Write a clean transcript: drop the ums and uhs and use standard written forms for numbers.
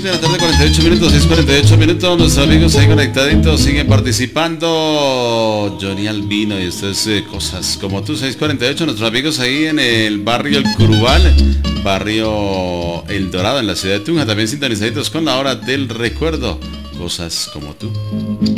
de la tarde, 48 minutos, 6:48 minutos. Nuestros amigos ahí conectaditos siguen participando. Johnny Albino y ustedes, cosas como tú, 6:48. Nuestros amigos ahí en el barrio El Curubal, barrio El Dorado, en la ciudad de Tunja, también sintonizaditos con la hora del recuerdo. Cosas como tú.